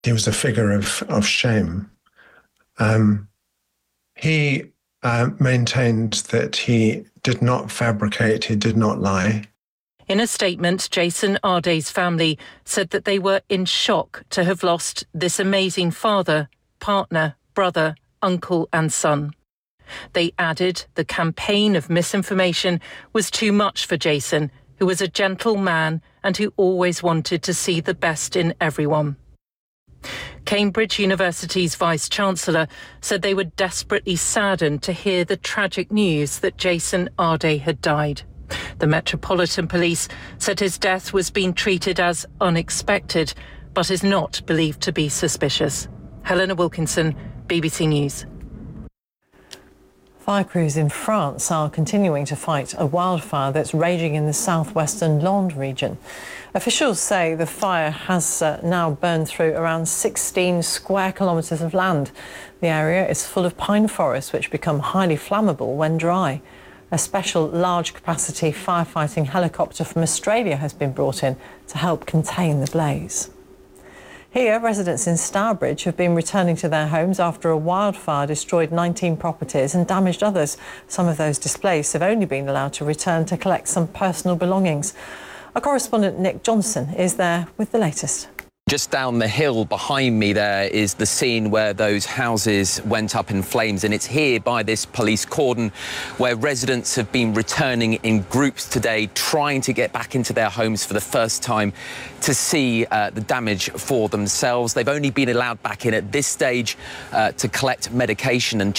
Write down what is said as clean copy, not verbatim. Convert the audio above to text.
He was a figure of shame. He maintained that he did not fabricate, he did not lie. In a statement, Jason Arday's family said that they were in shock to have lost this amazing father, partner, brother, uncle and son. They added the campaign of misinformation was too much for Jason, who was a gentle man and who always wanted to see the best in everyone. Cambridge University's Vice-Chancellor said they were desperately saddened to hear the tragic news that Jason Arday had died. The Metropolitan Police said his death was being treated as unexpected, but is not believed to be suspicious. Helena Wilkinson, BBC News. Fire crews in France are continuing to fight a wildfire that's raging in the southwestern Landes region. Officials say the fire has now burned through around 16 square kilometres of land. The area is full of pine forests which become highly flammable when dry. A special large-capacity firefighting helicopter from Australia has been brought in to help contain the blaze. Here, residents in Stourbridge have been returning to their homes after a wildfire destroyed 19 properties and damaged others. Some of those displaced have only been allowed to return to collect some personal belongings. Our correspondent Nick Johnson is there with the latest. Just down the hill behind me there is the scene where those houses went up in flames, and it's here by this police cordon where residents have been returning in groups today, trying to get back into their homes for the first time to see the damage for themselves. They've only been allowed back in at this stage to collect medication and